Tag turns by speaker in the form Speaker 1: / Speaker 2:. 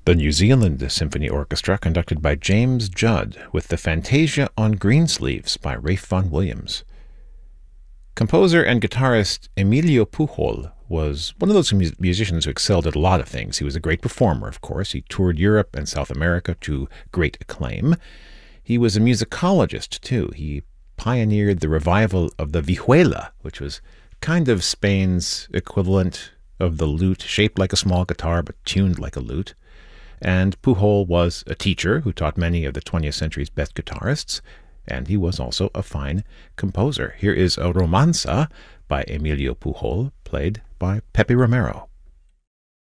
Speaker 1: The New Zealand Symphony Orchestra, conducted by James Judd, with the Fantasia on Greensleeves by Ralph Vaughan Williams. Composer and guitarist Emilio Pujol was one of those musicians who excelled at a lot of things. He was a great performer, of course. He toured Europe and South America to great acclaim. He was a musicologist, too. He pioneered the revival of the vihuela, which was kind of Spain's equivalent of the lute, shaped like a small guitar but tuned like a lute. And Pujol was a teacher who taught many of the 20th century's best guitarists, and he was also a fine composer. Here is a romanza by Emilio Pujol, played by Pepe Romero.